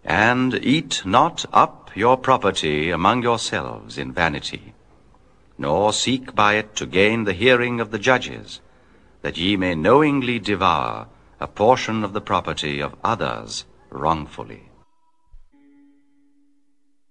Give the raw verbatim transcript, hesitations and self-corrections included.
And eat not up your property among yourselves in vanity, nor seek by it to gain the hearing of the judges, that ye may knowingly devour a portion of the property of others wrongfully.